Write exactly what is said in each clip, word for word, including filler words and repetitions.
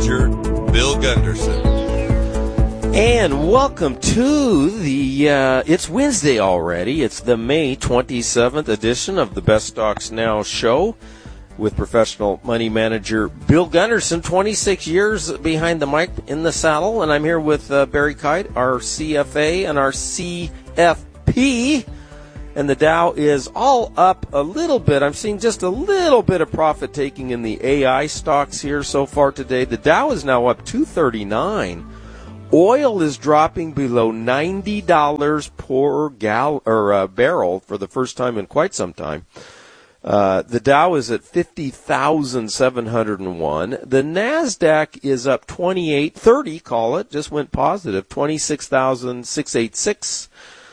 Manager Bill Gunderson. And welcome to the, uh, it's Wednesday already. It's the May twenty-seventh edition of the Best Stocks Now show with professional money manager Bill Gunderson, twenty-six years behind the mic in the saddle. And I'm here with uh, Barry Kite, our C F A and our C F P. And the Dow is all up a little bit. I'm seeing just a little bit of profit taking in the A I stocks here so far today. The Dow is now up two thirty-nine. Oil is dropping below ninety dollars per gal or uh, barrel for the first time in quite some time. Uh, the Dow is at fifty thousand seven hundred one. The NASDAQ is up twenty-eight thirty, call it, just went positive, twenty-six thousand six hundred eighty-six.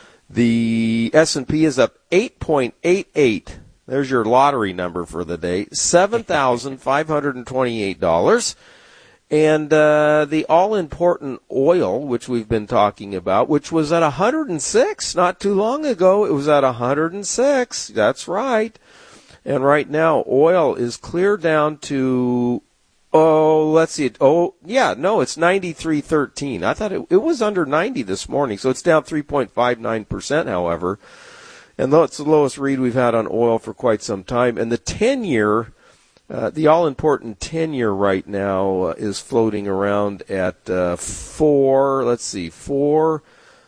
The S and P is up eight point eight eight. There's your lottery number for the day, seven thousand five hundred twenty-eight dollars. And uh, the all-important oil, which we've been talking about, which was at one hundred six not too long ago. It was at one hundred six. That's right. And right now, oil is clear down to, oh, let's see. Oh, yeah, no, it's ninety-three thirteen. I thought it, it was under ninety this morning, so it's down three point five nine percent, however. And though it's the lowest read we've had on oil for quite some time. And the ten-year... Uh, the all-important ten-year right now uh, is floating around at uh, four, let's see, four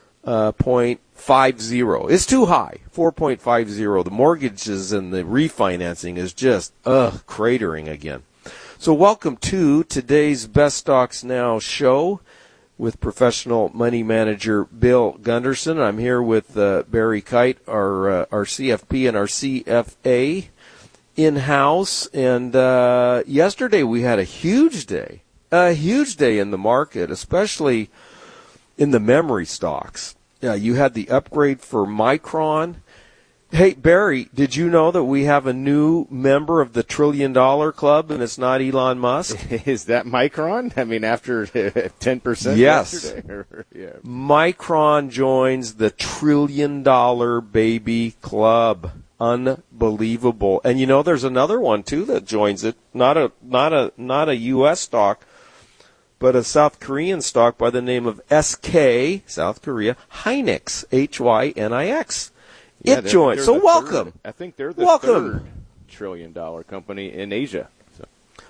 point five zero. It's too high, four point five zero. The mortgages and the refinancing is just, ugh, cratering again. So welcome to today's Best Stocks Now show with professional money manager Bill Gunderson. I'm here with uh, Barry Kite, our, uh, our C F P and our C F A. In-house, and uh, yesterday we had a huge day, a huge day in the market, especially in the memory stocks. Yeah, you had the upgrade for Micron. Hey, Barry, did you know that we have a new member of the Trillion Dollar Club, and it's not Elon Musk? Is that Micron? I mean, after ten percent yes. yesterday? yeah. Micron joins the Trillion Dollar Baby Club. Unbelievable. And you know there's another one too that joins it. Not a not a not a U S stock, but a South Korean stock by the name of S K, South Korea, Hynix, H Y N I X. Yeah, it joins. So welcome. Third, I think they're the welcome. third trillion dollar company in Asia. So.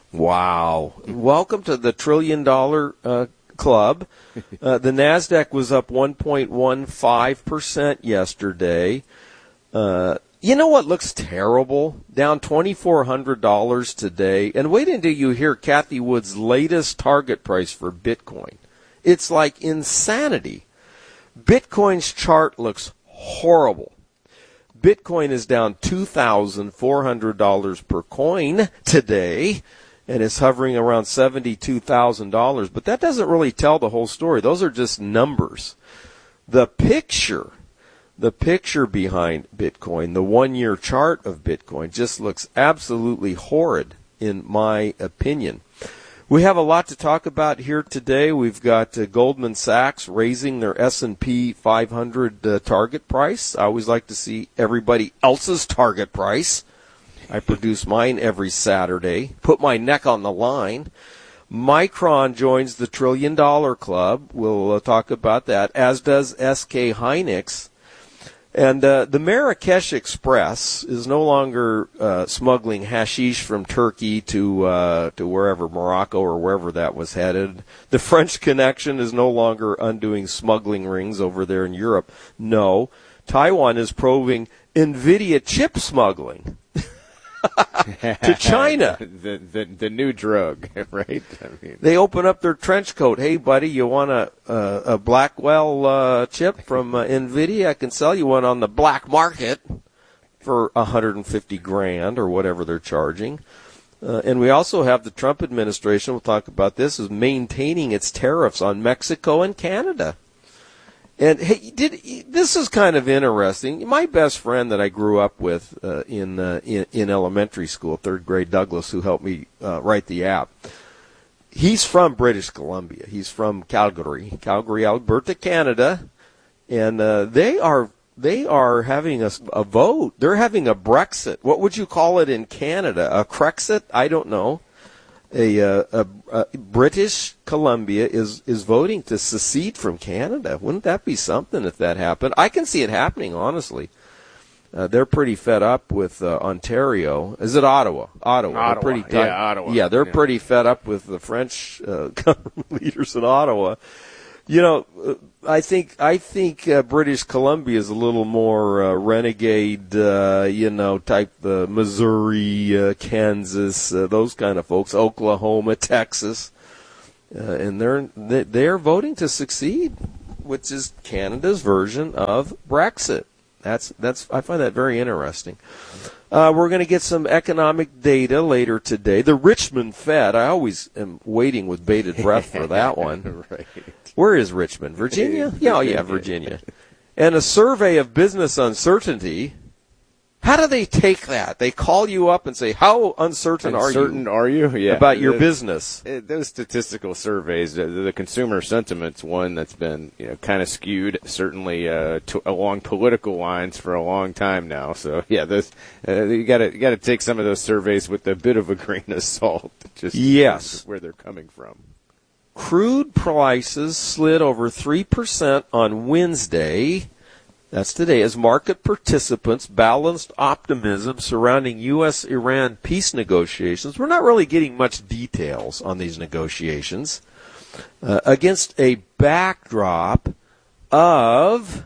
Wow. Welcome to the Trillion Dollar uh, Club. Uh, the NASDAQ was up one point one five percent yesterday. Uh You know what looks terrible? Down twenty-four hundred dollars today. And wait until you hear Kathy Wood's latest target price for Bitcoin. It's like insanity. Bitcoin's chart looks horrible. Bitcoin is down two thousand four hundred dollars per coin today, and it's hovering around seventy-two thousand dollars. But that doesn't really tell the whole story. Those are just numbers. The picture... The picture behind Bitcoin, the one-year chart of Bitcoin, just looks absolutely horrid, in my opinion. We have a lot to talk about here today. We've got uh, Goldman Sachs raising their S and P five hundred uh, target price. I always like to see everybody else's target price. I produce mine every Saturday. Put my neck on the line. Micron joins the Trillion Dollar Club. We'll uh, talk about that, as does S K Hynix. And uh, the Marrakesh Express is no longer uh, smuggling hashish from Turkey to uh, to wherever, Morocco or wherever that was headed. The French Connection is no longer undoing smuggling rings over there in Europe. No, Taiwan is probing NVIDIA chip smuggling to China. the, the the new drug, right? I mean. They open up their trench coat. Hey, buddy, you want a a, a Blackwell uh, chip from uh, NVIDIA? I can sell you one on the black market for one hundred fifty grand or whatever they're charging. Uh, and we also have the Trump administration, we'll talk about this, is maintaining its tariffs on Mexico and Canada. And hey, did this is kind of interesting. My best friend that I grew up with uh, in, uh, in in elementary school, third grade, Douglas, who helped me uh, write the app. He's from British Columbia. He's from Calgary, Calgary, Alberta, Canada, and uh, they are they are having a, a vote. They're having a Brexit. What would you call it in Canada? A Crexit? I don't know. a, uh, a, a British Columbia is is voting to secede from Canada. Wouldn't that be something if that happened? I can see it happening, honestly. Uh, they're pretty fed up with uh, Ontario. Is it Ottawa? Ottawa. Ottawa. They're pretty Yeah, Ottawa. Yeah, they're yeah. pretty fed up with the French uh, government leaders in Ottawa. You know, uh, I think I think uh, British Columbia is a little more uh, renegade, uh, you know, type uh, Missouri, uh, Kansas, uh, those kind of folks, Oklahoma, Texas, uh, and they're they're voting to secede, which is Canada's version of Brexit. That's that's I find that very interesting. Uh, we're going to get some economic data later today. The Richmond Fed. I always am waiting with bated breath for that one. Right. Where is Richmond? Virginia? Yeah, oh yeah, Virginia. And a survey of business uncertainty. How do they take that? They call you up and say, how uncertain, Uncertain are you are you? Yeah. about your The- business? It, those statistical surveys, the, the consumer sentiment's one that's been, you know, kind of skewed, certainly uh, to, along political lines for a long time now. So yeah, those uh, you got to you got to take some of those surveys with a bit of a grain of salt, just Yes. where they're coming from. Crude prices slid over three percent on Wednesday. That's today, as market participants balanced optimism surrounding U S Iran peace negotiations. We're not really getting much details on these negotiations uh, against a backdrop of,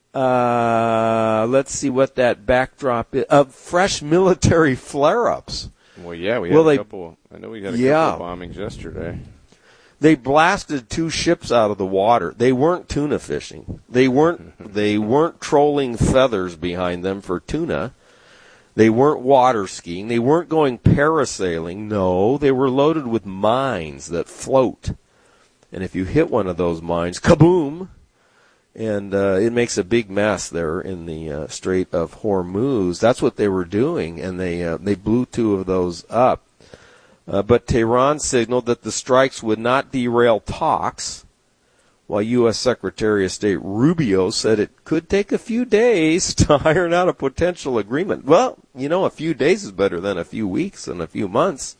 uh, let's see what that backdrop is, of fresh military flare-ups. Well, yeah, we had Well, a they- couple. I know we had a Yeah. couple of bombings yesterday. They blasted two ships out of the water. They weren't tuna fishing. They weren't they weren't trolling feathers behind them for tuna. They weren't water skiing. They weren't going parasailing. No, they were loaded with mines that float. And if you hit one of those mines, kaboom! And uh, it makes a big mess there in the uh, Strait of Hormuz. That's what they were doing, and they uh, they blew two of those up. Uh, but Tehran signaled that the strikes would not derail talks, while U S Secretary of State Rubio said it could take a few days to iron out a potential agreement. Well, you know, a few days is better than a few weeks and a few months.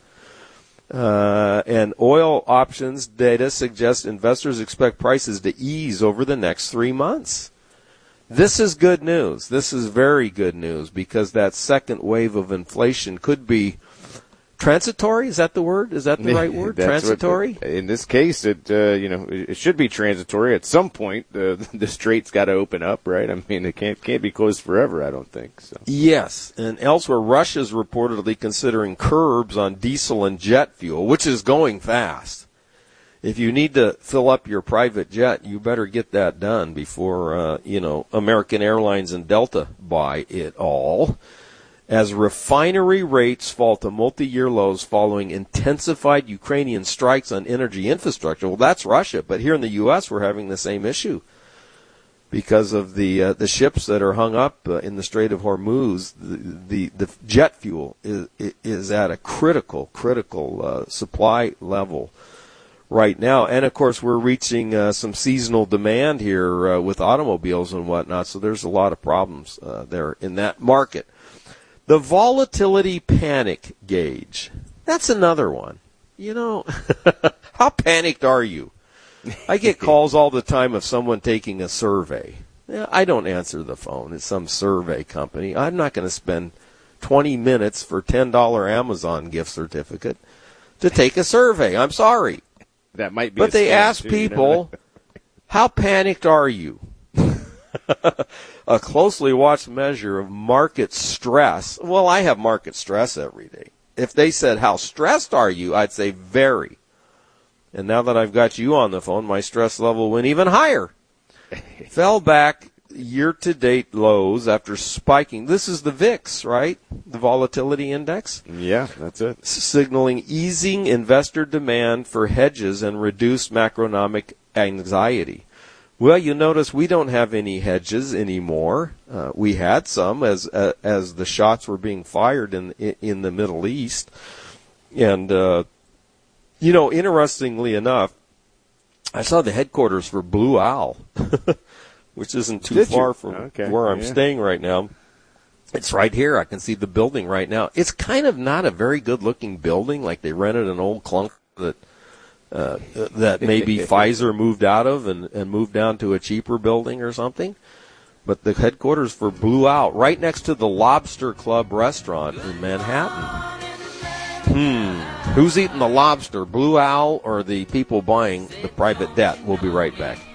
Uh, and oil options data suggests investors expect prices to ease over the next three months. This is good news. This is very good news, because that second wave of inflation could be transitory. Is that the word? Is that the right word? That's Transitory? what- in this case, it uh, you know it, it should be transitory. At some point, uh, the strait's got to open up, right? I mean, it can't can't be closed forever. I don't think so. Yes, and elsewhere, Russia's reportedly considering curbs on diesel and jet fuel, which is going fast. If you need to fill up your private jet, you better get that done before, uh, you know, American Airlines and Delta buy it all. As refinery rates fall to multi-year lows following intensified Ukrainian strikes on energy infrastructure. Well, that's Russia, but here in the U S we're having the same issue because of the uh, the ships that are hung up uh, in the Strait of Hormuz. The the, the jet fuel is is at a critical critical uh, supply level right now, and of course we're reaching uh, some seasonal demand here uh, with automobiles and whatnot. So there's a lot of problems uh, there in that market. The volatility panic gauge. That's another one. You know, how panicked are you? I get calls all the time of someone taking a survey. Yeah, I don't answer the phone. It's some survey company. I'm not going to spend twenty minutes for ten dollars Amazon gift certificate to take a survey. I'm sorry. That might be. But a they scam, ask too, you know? people, how panicked are you? A closely watched measure of market stress. Well, I have market stress every day. If they said, how stressed are you? I'd say very. And now that I've got you on the phone, my stress level went even higher. Fell back year-to-date lows after spiking. This is the V I X, right? The volatility index. Yeah, that's it. Signaling easing investor demand for hedges and reduced macroeconomic anxiety. Well, you notice we don't have any hedges anymore. Uh, we had some as uh, as the shots were being fired in in the Middle East, and uh, you know, interestingly enough, I saw the headquarters for Blue Owl, which isn't too Did far you? from Okay, where I'm yeah. staying right now. It's right here. I can see the building right now. It's kind of not a very good-looking building, like they rented an old clunk that uh, that maybe Pfizer moved out of and, and moved down to a cheaper building or something. But the headquarters for Blue Owl, right next to the Lobster Club restaurant in Manhattan. Hmm. Who's eating the lobster, Blue Owl or the people buying the private debt? We'll be right back.